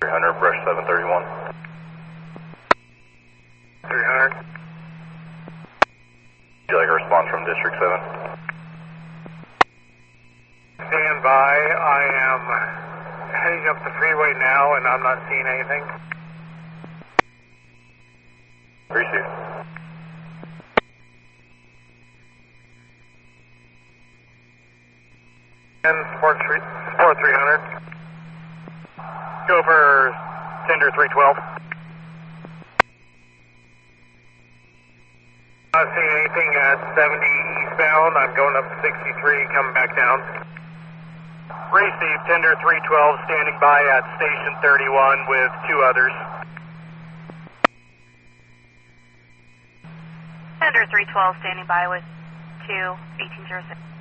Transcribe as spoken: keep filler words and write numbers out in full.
three hundred, brush seven thirty-one. three hundred. Would you like a response from District seven? Stand by. I am heading up the freeway now and I'm not seeing anything. Receive. And support three, support three hundred. Go for Tinder three twelve. Not seeing anything at seventy eastbound. I'm going up to sixty-three, coming back down. Receive Tinder three twelve, standing by at station thirty-one with two others. Tinder three twelve, standing by with two eighteen oh six.